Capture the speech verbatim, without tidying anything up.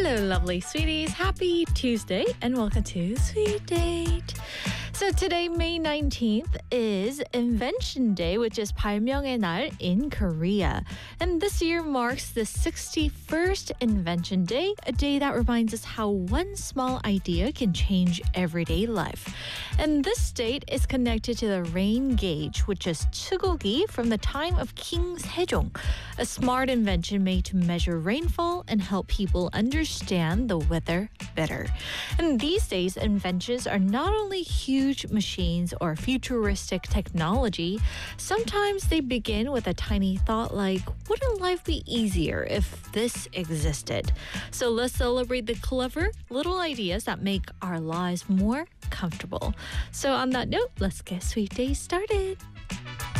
Hello, lovely sweeties. Happy Tuesday and welcome to Sweet Date. So today, May nineteenth, is Invention Day, which is 발명의 날 in Korea. And this year marks the sixty-first Invention Day, a day that reminds us how one small idea can change everyday life. And this date is connected to the rain gauge, which is tsugogi from the time of King Sejong, a smart invention made to measure rainfall and help people understand the weather better. And these days, inventions are not only huge machines or futuristic technology, sometimes they begin with a tiny thought like, wouldn't life be easier if this existed? So let's celebrate the clever little ideas that make our lives more comfortable. So on that note, let's get Sweet Day started.